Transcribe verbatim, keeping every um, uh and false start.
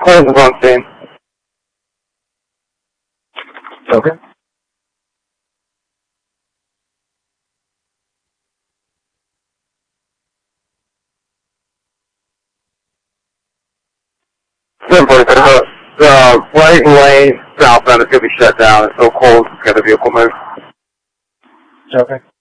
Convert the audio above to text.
Clearance is on scene. Okay. Simply, the, the right lane southbound is going to be shut down. It's so cold, it's got a vehicle move. Okay.